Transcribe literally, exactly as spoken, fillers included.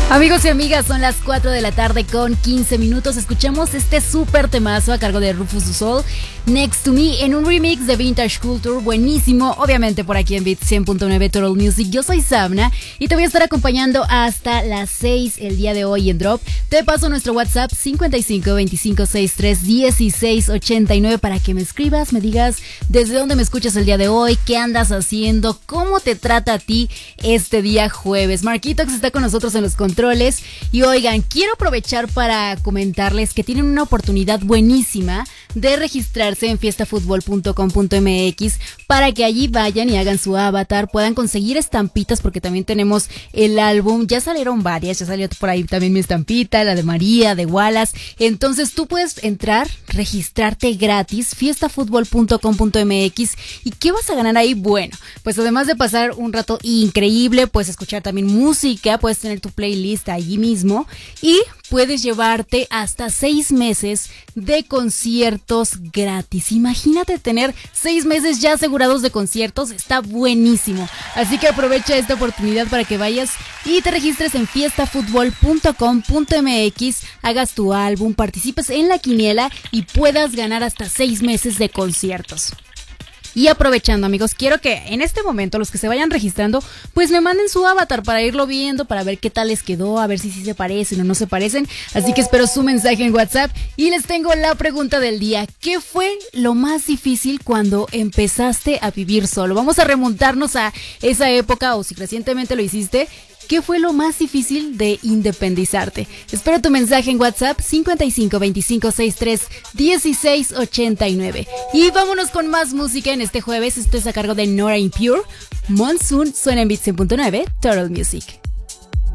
Amigos y amigas, son las cuatro de la tarde con quince minutos. Escuchamos este súper temazo a cargo de Rufus Du Sol, Next to Me, en un remix de Vintage Culture, buenísimo, obviamente por aquí en Beat cien punto nueve Total Music. Yo soy Sabna y te voy a estar acompañando hasta las seis el día de hoy en Drop. Te paso nuestro WhatsApp cincuenta y cinco veinticinco sesenta y tres dieciséis ochenta y nueve para que me escribas, me digas desde dónde me escuchas el día de hoy, qué andas haciendo, cómo te trata a ti este día jueves. Marquito que está con nosotros en los controles. Y oigan, quiero aprovechar para comentarles que tienen una oportunidad buenísima de registrarse en fiesta fútbol punto com punto m x para que allí vayan y hagan su avatar, puedan conseguir estampitas porque también tenemos el álbum, ya salieron varias, ya salió por ahí también mi estampita, la de María, de Wallace. Entonces tú puedes entrar, registrarte gratis, fiesta fútbol punto com punto m x. ¿Y qué vas a ganar ahí? Bueno, pues además de pasar un rato increíble, puedes escuchar también música, puedes tener tu playlist allí mismo y puedes llevarte hasta seis meses de conciertos gratis. Imagínate tener seis meses ya asegurados de conciertos, está buenísimo. Así que aprovecha esta oportunidad para que vayas y te registres en fiesta fútbol punto com punto m x, hagas tu álbum, participes en la quiniela y puedas ganar hasta seis meses de conciertos. Y aprovechando, amigos, quiero que en este momento los que se vayan registrando, pues me manden su avatar para irlo viendo, para ver qué tal les quedó, a ver si sí se parecen o no se parecen. Así que espero su mensaje en WhatsApp y les tengo la pregunta del día. ¿Qué fue lo más difícil cuando empezaste a vivir solo? Vamos a remontarnos a esa época, o si recientemente lo hiciste, ¿qué fue lo más difícil de independizarte? Espero tu mensaje en WhatsApp cincuenta y cinco veinticinco sesenta y tres dieciséis ochenta y nueve. Y vámonos con más música en este jueves. Esto es a cargo de Nora En Pure. Monsoon suena en Beat cien punto nueve Total Music.